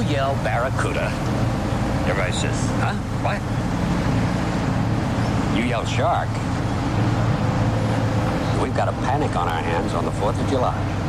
yell Barracuda, everybody says, huh? What? You yell shark. We've got a panic on our hands on the 4th of July.